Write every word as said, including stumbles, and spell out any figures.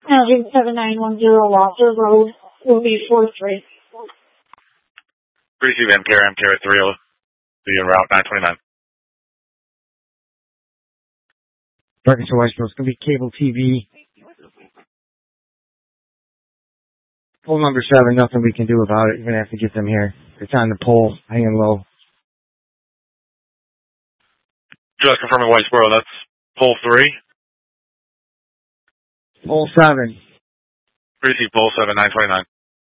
Hazard seven nine one zero Walter Road will be four three. Receive M K R, M K R three will be en route nine twenty-nine. Arkansas Westboro, it's going to be cable T V. Pole number seven, nothing we can do about it. You're going to have to get them here. It's on the pole, hanging low. Just confirming Whitesboro, that's pole three. Pole seven. Receive pole seven, nine twenty-nine.